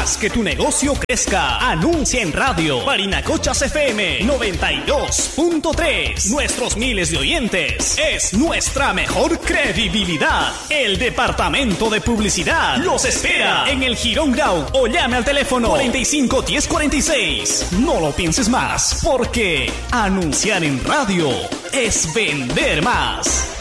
Haz que tu negocio crezca. Anuncia en radio. Barinacochas FM 92.3. Nuestros miles de oyentes es nuestra mejor credibilidad. El departamento de publicidad los espera en el Girón Grau o llame al teléfono 45 10 46. No lo pienses más, porque anunciar en radio es vender más.